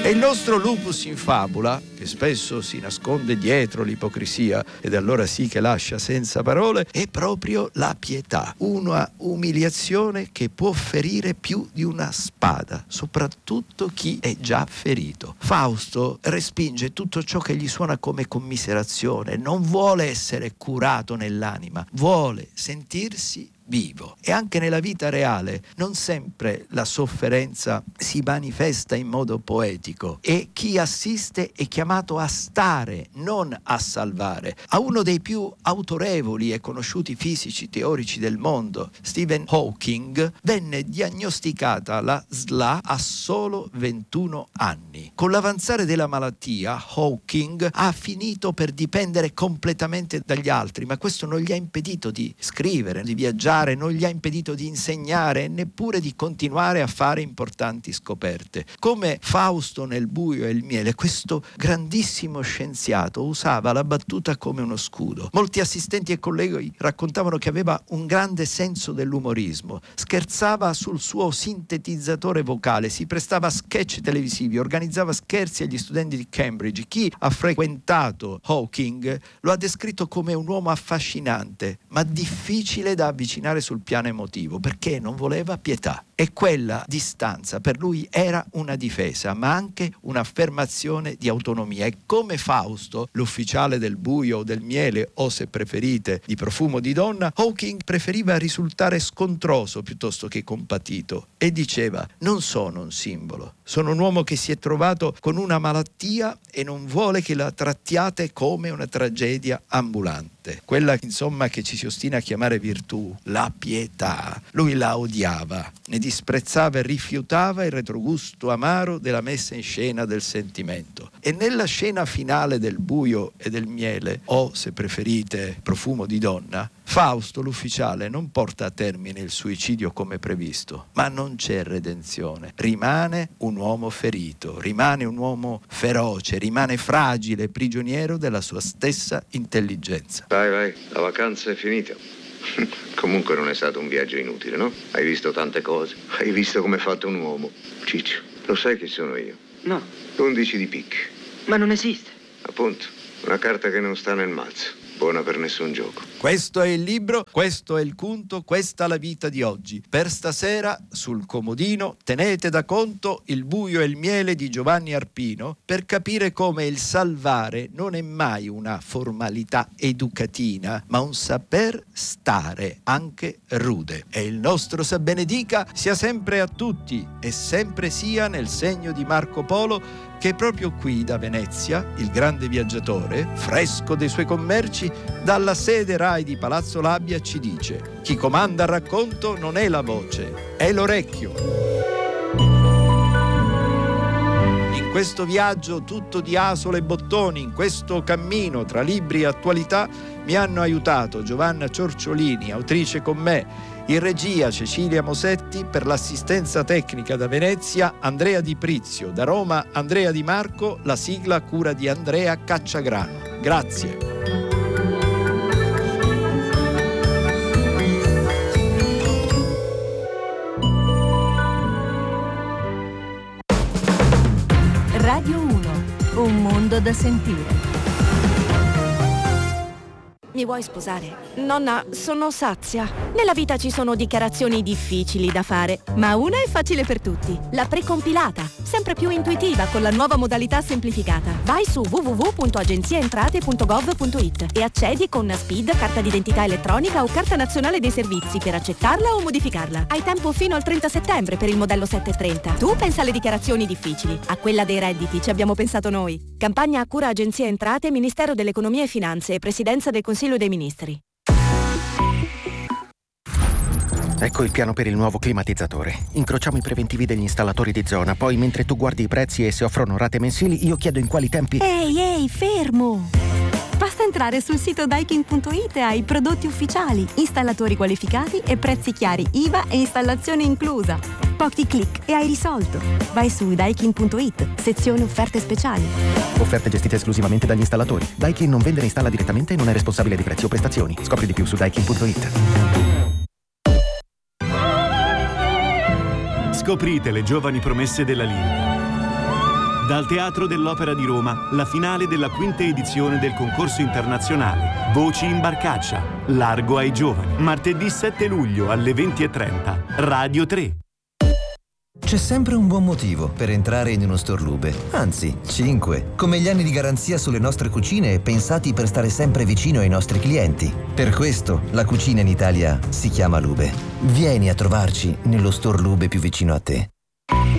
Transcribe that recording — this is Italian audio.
E il nostro lupus in fabula, che spesso si nasconde dietro l'ipocrisia ed allora sì che lascia senza parole, è proprio la pietà, una umiliazione che può ferire più di una spada, soprattutto chi è già ferito. Fausto respinge tutto ciò che gli suona come commiserazione, non vuole essere curato nell'anima, vuole sentirsi vivo. E anche nella vita reale non sempre la sofferenza si manifesta in modo poetico e chi assiste è chiamato a stare, non a salvare. A uno dei più autorevoli e conosciuti fisici teorici del mondo, Stephen Hawking, venne diagnosticata la SLA a solo 21 anni. Con l'avanzare della malattia, Hawking ha finito per dipendere completamente dagli altri, ma questo non gli ha impedito di scrivere, di viaggiare, non gli ha impedito di insegnare e neppure di continuare a fare importanti scoperte. Come Fausto nel Buio e il Miele, questo grandissimo scienziato usava la battuta come uno scudo. Molti assistenti e colleghi raccontavano che aveva un grande senso dell'umorismo, scherzava sul suo sintetizzatore vocale, si prestava a sketch televisivi, organizzava scherzi agli studenti di Cambridge. Chi ha frequentato Hawking lo ha descritto come un uomo affascinante, ma difficile da avvicinare sul piano emotivo, perché non voleva pietà. E quella distanza per lui era una difesa, ma anche un'affermazione di autonomia. E come Fausto, l'ufficiale del Buio o del Miele, o se preferite di Profumo di donna, Hawking preferiva risultare scontroso piuttosto che compatito e diceva: non sono un simbolo, sono un uomo che si è trovato con una malattia e non vuole che la trattiate come una tragedia ambulante. Quella insomma che ci si ostina a chiamare virtù, la pietà. Lui la odiava, ne disprezzava e rifiutava il retrogusto amaro della messa in scena del sentimento. E nella scena finale del Buio e del Miele, o se preferite Profumo di donna, Fausto, l'ufficiale, non porta a termine il suicidio come previsto, ma non c'è redenzione. Rimane un uomo ferito, rimane un uomo feroce, rimane fragile, prigioniero della sua stessa intelligenza. Vai, la vacanza è finita. Comunque non è stato un viaggio inutile, no? Hai visto tante cose, hai visto come è fatto un uomo. Ciccio, lo sai chi sono io? No. L'11 di picche. Ma non esiste. Appunto, una carta che non sta nel mazzo. Buona per nessun gioco. Questo è il libro, questo è il conto, questa la vita di oggi. Per stasera, sul comodino, tenete da conto Il Buio e il Miele di Giovanni Arpino per capire come il salvare non è mai una formalità educatina, ma un saper stare, anche rude. E il nostro sa benedica sia sempre a tutti e sempre sia nel segno di Marco Polo, che proprio qui da Venezia, il grande viaggiatore, fresco dei suoi commerci, dalla sede Rai di Palazzo Labbia ci dice: chi comanda il racconto non è la voce, è l'orecchio. In questo viaggio tutto di asole e bottoni, in questo cammino tra libri e attualità, mi hanno aiutato Giovanna Ciorciolini, autrice con me, in regia Cecilia Mosetti, per l'assistenza tecnica da Venezia Andrea Di Prizio, da Roma Andrea Di Marco, la sigla a cura di Andrea Cacciagrano. Grazie. Radio 1, un mondo da sentire. Mi vuoi sposare? Nonna, sono sazia. Nella vita ci sono dichiarazioni difficili da fare, ma una è facile per tutti. La precompilata, sempre più intuitiva con la nuova modalità semplificata. Vai su www.agenziaentrate.gov.it e accedi con SPID, carta d'identità elettronica o carta nazionale dei servizi per accettarla o modificarla. Hai tempo fino al 30 settembre per il modello 730. Tu pensa alle dichiarazioni difficili. A quella dei redditi ci abbiamo pensato noi. Campagna a cura Agenzia Entrate, Ministero dell'Economia e Finanze e Presidenza del Consiglio dei Ministri. Ecco il piano per il nuovo climatizzatore. Incrociamo i preventivi degli installatori di zona, poi mentre tu guardi i prezzi e se offrono rate mensili, io chiedo in quali tempi... Ehi, fermo! Basta entrare sul sito Daikin.it e hai prodotti ufficiali, installatori qualificati e prezzi chiari, IVA e installazione inclusa. Pochi click e hai risolto. Vai su Daikin.it, sezione offerte speciali. Offerte gestite esclusivamente dagli installatori. Daikin non vende e installa direttamente e non è responsabile di prezzi o prestazioni. Scopri di più su Daikin.it. Scoprite le giovani promesse della lingua. Dal Teatro dell'Opera di Roma, la finale della 5ª edizione del concorso internazionale Voci in Barcaccia, Largo ai Giovani. Martedì 7 luglio alle 20:30, Radio 3. C'è sempre un buon motivo per entrare in uno store Lube, anzi 5, come gli anni di garanzia sulle nostre cucine pensati per stare sempre vicino ai nostri clienti. Per questo la cucina in Italia si chiama Lube. Vieni a trovarci nello store Lube più vicino a te.